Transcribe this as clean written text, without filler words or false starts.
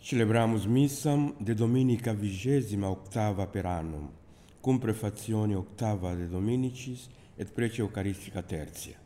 Celebramus missam de dominica 28ª per annum, cum prefazione octava de Dominicis et prece Eucharistica tertia.